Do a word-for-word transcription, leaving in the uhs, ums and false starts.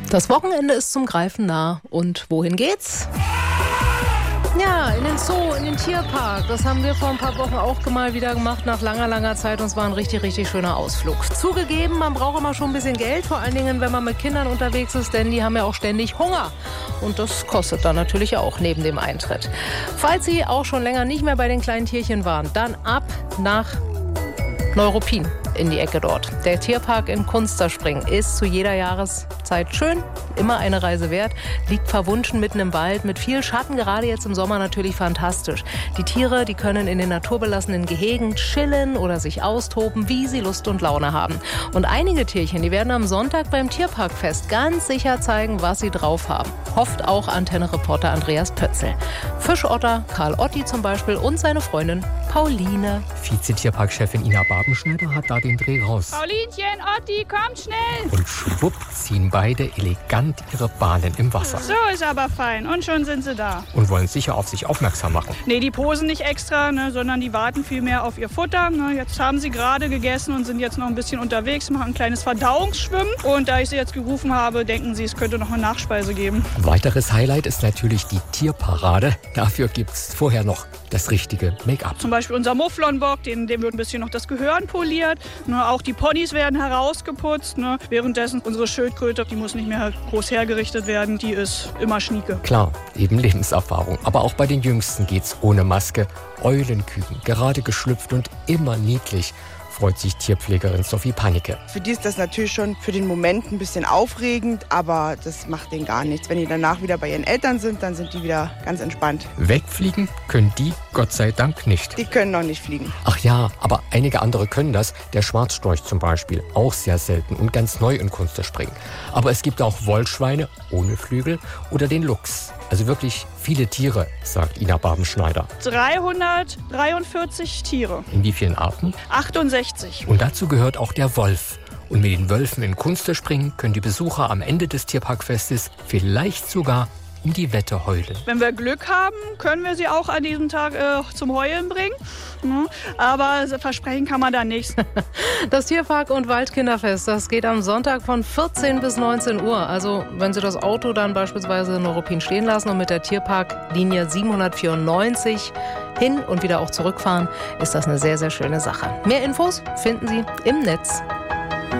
Das Wochenende ist zum Greifen nah. Und wohin geht's? Ja, in den Zoo, in den Tierpark. Das haben wir vor ein paar Wochen auch mal wieder gemacht, nach langer, langer Zeit. Und es war ein richtig, richtig schöner Ausflug. Zugegeben, man braucht immer schon ein bisschen Geld, vor allen Dingen, wenn man mit Kindern unterwegs ist, denn die haben ja auch ständig Hunger. Und das kostet dann natürlich auch neben dem Eintritt. Falls Sie auch schon länger nicht mehr bei den kleinen Tierchen waren, dann ab nach Neuruppin in die Ecke dort. Der Tierpark in Kunsterspring ist zu jeder Jahreszeit schön, immer eine Reise wert, liegt verwunschen mitten im Wald mit viel Schatten, gerade jetzt im Sommer natürlich fantastisch. Die Tiere, die können in den naturbelassenen Gehegen chillen oder sich austoben, wie sie Lust und Laune haben. Und einige Tierchen, die werden am Sonntag beim Tierparkfest ganz sicher zeigen, was sie drauf haben. Hofft auch Antenne-Reporter Andreas Pötzl. Fischotter Karl Otti zum Beispiel und seine Freundin Pauline. Vize-Tierparkchefin Ina Barbenschneider hat da den Dreh raus. Paulinchen, Otti, kommt schnell! Und schwupp ziehen beide elegant ihre Bahnen im Wasser. So ist aber fein. Und schon sind sie da. Und wollen sicher auf sich aufmerksam machen. Nee, die posen nicht extra, ne, sondern die warten vielmehr auf ihr Futter. Ne. Jetzt haben sie gerade gegessen und sind jetzt noch ein bisschen unterwegs, machen ein kleines Verdauungsschwimmen. Und da ich sie jetzt gerufen habe, denken sie, es könnte noch eine Nachspeise geben. Ein weiteres Highlight ist natürlich die Tierparade. Dafür gibt's vorher noch das richtige Make-up. Zum Beispiel unser Mufflonbock, dem, dem wird ein bisschen noch das Gehörn poliert. Ne, auch die Ponys werden herausgeputzt. Ne. Währenddessen unsere Schildkröte, die muss nicht mehr groß hergerichtet werden. Die ist immer schnieke. Klar, eben Lebenserfahrung. Aber auch bei den Jüngsten geht's ohne Maske. Eulenküken, gerade geschlüpft und immer niedlich, freut sich Tierpflegerin Sophie Panicke. Für die ist das natürlich schon für den Moment ein bisschen aufregend, aber das macht denen gar nichts. Wenn die danach wieder bei ihren Eltern sind, dann sind die wieder ganz entspannt. Wegfliegen können die Gott sei Dank nicht. Die können noch nicht fliegen. Ach ja, aber einige andere können das. Der Schwarzstorch zum Beispiel, auch sehr selten und ganz neu in Kunsterspringen. Aber es gibt auch Wollschweine ohne Flügel oder den Luchs. Also wirklich viele Tiere, sagt Ina Barbenschneider. dreihundertdreiundvierzig Tiere. In wie vielen Arten? achtundsechzig. Und dazu gehört auch der Wolf. Und mit den Wölfen in Kunsterspringen können die Besucher am Ende des Tierparkfestes vielleicht sogar um die Wette heulen. Wenn wir Glück haben, können wir sie auch an diesem Tag äh, zum Heulen bringen. Ne? Aber versprechen kann man da nichts. Das Tierpark- und Waldkinderfest, das geht am Sonntag von vierzehn bis neunzehn Uhr. Also wenn Sie das Auto dann beispielsweise in Neuruppin stehen lassen und mit der Tierparklinie siebenhundertvierundneunzig hin und wieder auch zurückfahren, ist das eine sehr, sehr schöne Sache. Mehr Infos finden Sie im Netz